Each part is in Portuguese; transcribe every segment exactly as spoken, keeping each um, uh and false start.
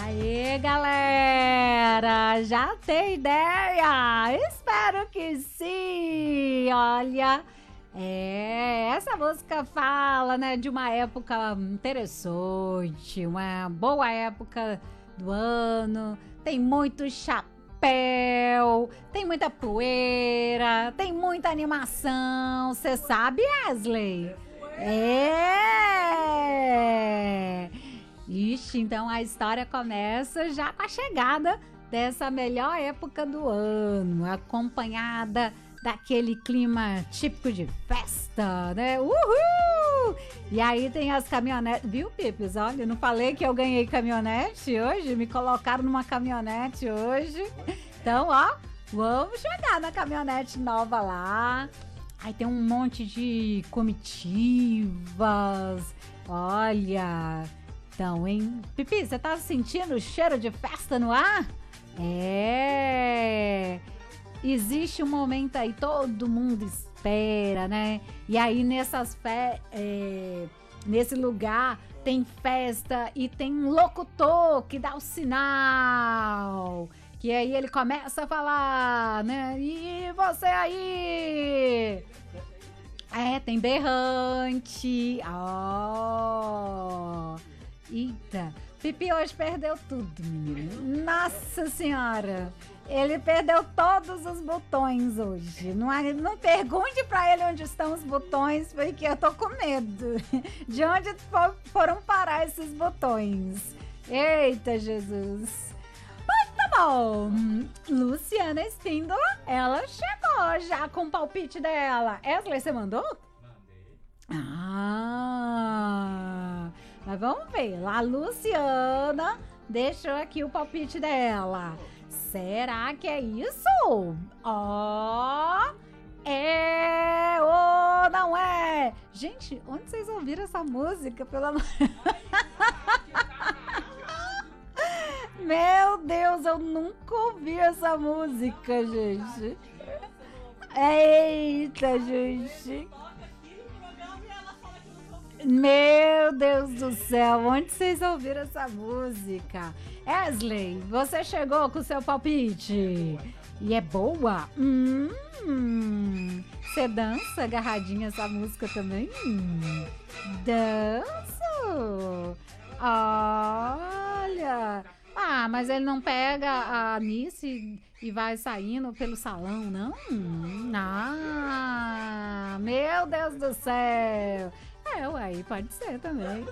Aê, galera! Já tem ideia? Espero que sim! Olha, é, essa música fala, né, de uma época interessante, uma boa época do ano, tem muito chapéu, tem muita poeira, tem muita animação, você sabe, Wesley? É! Ixi, então a história começa já com a chegada dessa melhor época do ano, acompanhada daquele clima típico de festa, né? Uhul! E aí tem as caminhonetes, viu, Pipes? Olha, eu não falei que eu ganhei caminhonete hoje? Me colocaram numa caminhonete hoje. Então, ó, vamos chegar na caminhonete nova lá. Aí tem um monte de comitivas. Olha... Então, hein? Pipi, você tá sentindo o cheiro de festa no ar? É! Existe um momento aí, todo mundo espera, né? E aí, nessas fe... É... nesse lugar, tem festa e tem um locutor que dá o sinal. Que aí ele começa a falar, né? E você aí? É, tem berrante. Ó... Oh. Eita, Pipi hoje perdeu tudo, menino. Nossa senhora, ele perdeu todos os botões hoje. Não, não pergunte pra ele onde estão os botões, porque eu tô com medo de onde for, foram parar esses botões. Eita, Jesus. Mas tá bom, Luciana Espíndola, ela chegou já com o palpite dela. Wesley, você mandou? Mandei. Ah... Mas vamos ver, a Luciana deixou aqui o palpite dela. Será que é isso? Ó, oh, é ou não é? Gente, onde vocês ouviram essa música? Pelo amor... Meu Deus, eu nunca ouvi essa música, gente. Eita, gente. Meu Deus do céu, onde vocês ouviram essa música? Wesley, você chegou com o seu palpite. E é boa? Hum, você dança agarradinha essa música também? Danço? Olha... Ah, mas ele não pega a Nice e vai saindo pelo salão, não? Ah, meu Deus do céu! É, ué, pode ser também.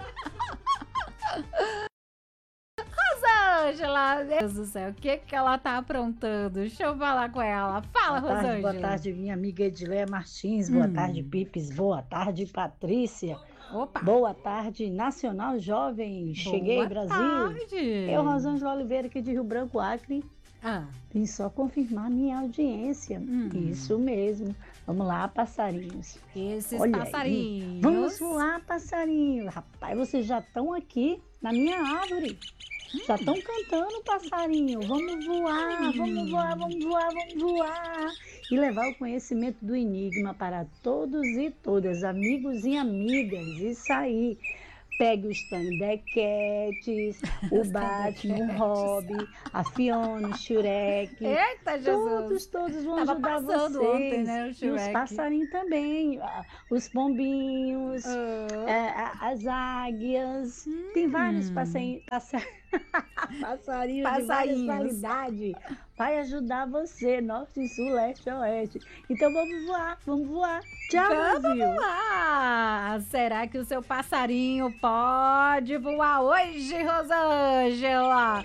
Rosângela, meu Deus do céu, o que que ela tá aprontando? Deixa eu falar com ela. Fala, boa tarde, Rosângela. boa tarde, minha amiga Edileia Martins. Boa Hum. tarde, Pipes. Boa tarde, Patrícia. Opa. Boa tarde, Nacional Jovem. Cheguei, Boa Brasil. tarde. Eu, Rosângela Oliveira, aqui de Rio Branco, Acre. Ah. Vim só confirmar minha audiência. Hum. Isso mesmo. Vamos lá, passarinhos. Esses Olha passarinhos. Aí. Vamos voar, passarinho. Rapaz, vocês já estão aqui na minha árvore. Já estão cantando, passarinho. Vamos voar, vamos voar, vamos voar, vamos voar. E levar o conhecimento do enigma para todos e todas, amigos e amigas. Isso aí. Pegue os Thundercats, o Batman, o Robin, a Fiona, o Shrek. Eita, Jesus! Todos, todos vão Tava ajudar passando vocês. ontem, né, o E Shrek. os passarinhos também, os pombinhos, Oh. é, as águias. Hum. Tem vários passarinhos, passarinhos de várias Passarinhos. qualidades. Vai ajudar você, norte, sul, leste, oeste. Então vamos voar, vamos voar. Tchau, Vamos Brasil. voar! Será que o seu passarinho pode voar hoje, Rosângela?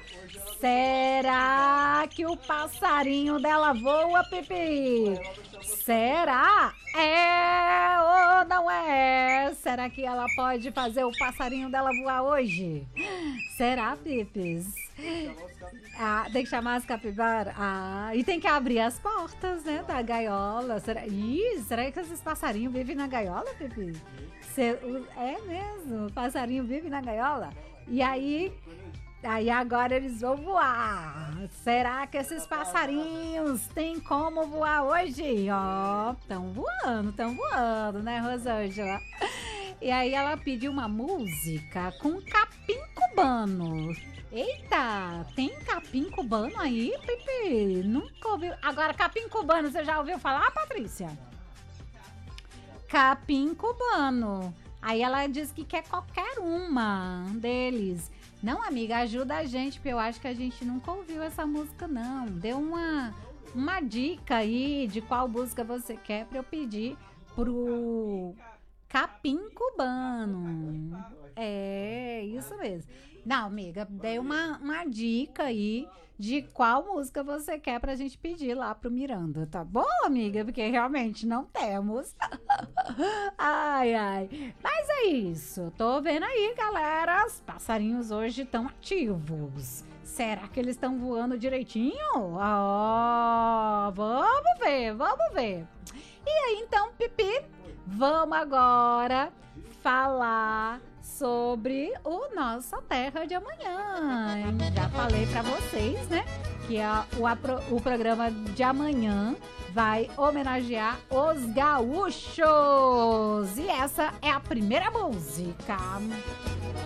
Será que o passarinho dela voa, Pipi? Será? É ou não é? Será que ela pode fazer o passarinho dela voar hoje? Será, Pipis? Ah, tem que chamar as capivaras? Ah, e tem que abrir as portas, né, da gaiola. Será, Ih, será que esses passarinhos vivem na gaiola, Pipi? Cê, é mesmo, o passarinho vive na gaiola? E aí, aí agora eles vão voar. Será que esses passarinhos têm como voar hoje? Ó, estão voando, estão voando, né, Rosângela? E aí ela pediu uma música com capim cubano. Eita, tem capim cubano aí, Pipi? Nunca ouviu. Agora, capim cubano, você já ouviu falar, Patrícia? Capim cubano. Aí ela diz que quer qualquer uma deles. Não, amiga, ajuda a gente, porque eu acho que a gente nunca ouviu essa música, não. Dê uma, uma dica aí de qual música você quer pra eu pedir pro capim cubano. É, isso mesmo. Não, amiga, dê uma, uma dica aí de qual música você quer pra gente pedir lá pro Miranda, tá bom, amiga? Porque realmente não temos. Ai, ai. Mas é isso. Tô vendo aí, galera. Os passarinhos hoje estão ativos. Será que eles estão voando direitinho? Ó, vamos ver, vamos ver. E aí, então, Pipi, vamos agora falar sobre o Nossa Terra de Amanhã. Já falei pra vocês, né? Que a, o, a, o programa de amanhã vai homenagear os gaúchos. E essa é a primeira música.